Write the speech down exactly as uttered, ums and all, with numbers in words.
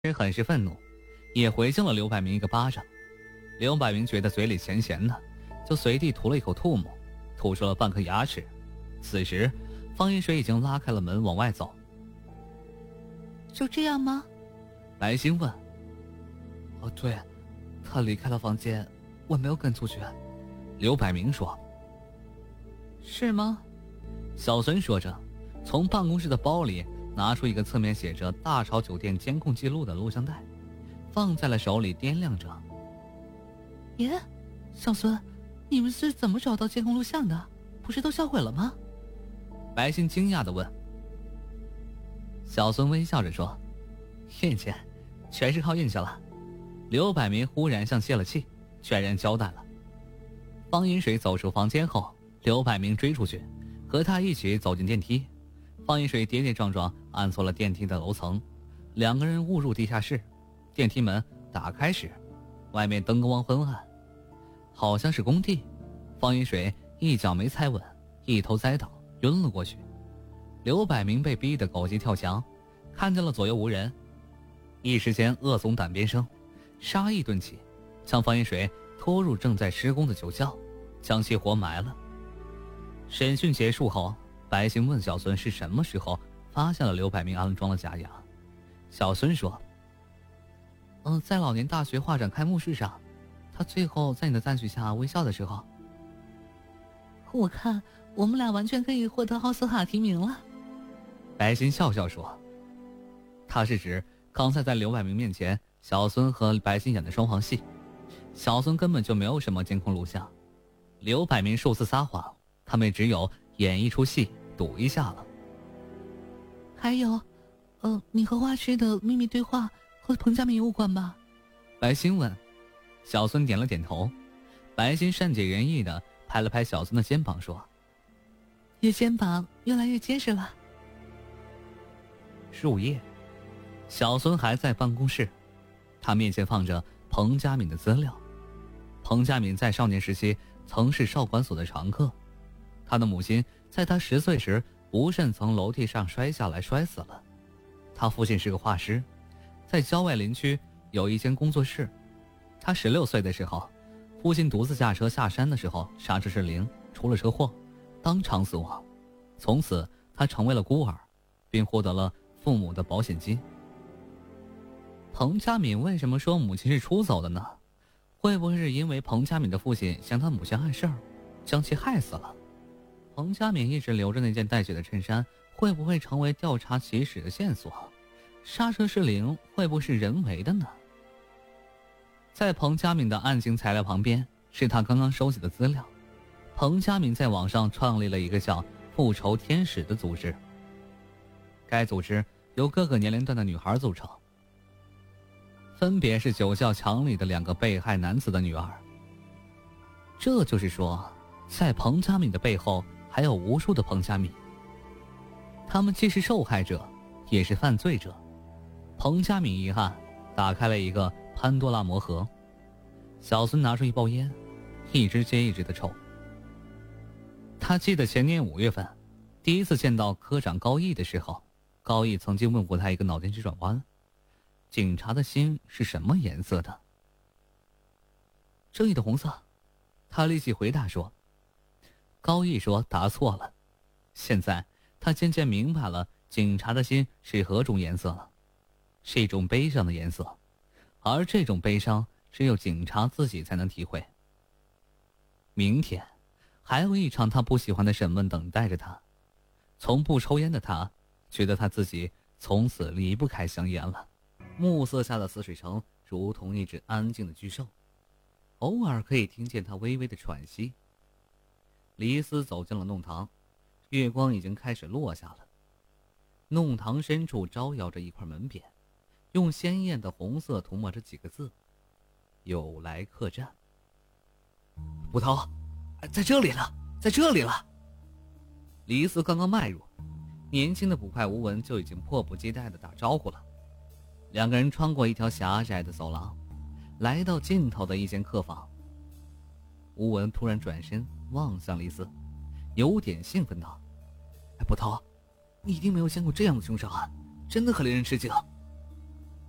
人很是愤怒，也回敬了刘百明一个巴掌。刘百明觉得嘴里咸咸的，就随地吐了一口唾沫，吐出了半颗牙齿。此时方一水已经拉开了门往外走。 就这样吗？ 白星问。哦，对，他离开了房间，我没有跟出去。刘百明说。是吗？小孙说着，从办公室的包里拿出一个侧面写着大潮酒店监控记录的录像带，放在了手里掂量着。 耶，小孙，你们是怎么找到监控录像的？不是都销毁了吗？ 白昕惊讶地问。小孙微笑着说，运气，全是靠运气了。刘百明忽然像泄了气，全然交代了。方银水走出房间后，刘百明追出去，和他一起走进电梯。方银水跌跌撞撞按错了电梯的楼层，两个人误入地下室。电梯门打开时，外面灯光昏暗，好像是工地。方银水一脚没踩稳，一头栽倒，晕了过去。刘百明被逼得狗急跳墙，看见了左右无人，一时间恶从胆边生，杀意顿起，将方银水拖入正在施工的酒窖，将其活埋了。审讯结束后，白昕问小孙是什么时候发现了刘百明安装了假牙。小孙说，嗯、呃，在老年大学画展开幕式上，他最后在你的赞许下微笑的时候。 我看我们俩完全可以获得奥斯卡提名了。 白昕笑笑说，他是指刚才在刘百明面前小孙和白昕演的双簧戏，小孙根本就没有什么监控录像。刘百明数次撒谎，他们只有演一出戏赌一下了。 还有呃，你和花痴的秘密对话和彭佳敏有关吧？ 白昕问。小孙点了点头。白昕善解人意地拍了拍小孙的肩膀说， 你肩膀越来越结实了。 入夜，小孙还在办公室，他面前放着彭佳敏的资料。彭佳敏在少年时期曾是少管所的常客，他的母亲在他十岁时不慎从楼梯上摔下来摔死了。他父亲是个画师，在郊外林区有一间工作室。他十六岁的时候，父亲独自驾车下山的时候刹车失灵，出了车祸，当场死亡。从此他成为了孤儿，并获得了父母的保险金。彭佳敏为什么说母亲是出走的呢？会不会是因为彭佳敏的父亲向他母亲碍事儿，将其害死了？彭佳敏一直留着那件带血的衬衫，会不会成为调查起始的线索？刹车失灵会不会是人为的呢？在彭佳敏的案情材料旁边是他刚刚收集的资料。彭佳敏在网上创立了一个叫复仇天使的组织，该组织由各个年龄段的女孩组成，分别是酒窖墙里的两个被害男子的女儿。这就是说，在彭佳敏的背后还有无数的彭佳敏，他们既是受害者也是犯罪者。彭佳敏一案打开了一个潘多拉魔盒。小孙拿出一包烟，一支接一支的抽。他记得前年五月份第一次见到科长高毅的时候，高毅曾经问过他一个脑筋急转弯，警察的心是什么颜色的？正义的红色。他立即回答说。高毅说答错了。现在他渐渐明白了警察的心是何种颜色了，是一种悲伤的颜色，而这种悲伤只有警察自己才能体会。明天还有一场他不喜欢的审问等待着他。从不抽烟的他觉得他自己从此离不开香烟了。暮色下的死水城如同一只安静的巨兽，偶尔可以听见他微微的喘息。黎斯走进了弄堂，月光已经开始落下了。弄堂深处招摇着一块门匾，用鲜艳的红色涂抹着几个字，有来客栈。捕头，在这里了，在这里了。黎斯刚刚迈入，年轻的捕快吴文就已经迫不及待地打招呼了。两个人穿过一条狭窄的走廊，来到尽头的一间客房。吴文突然转身望向黎斯，有点兴奋道：“哎，捕头，你一定没有见过这样的凶杀案，真的很令人吃惊。”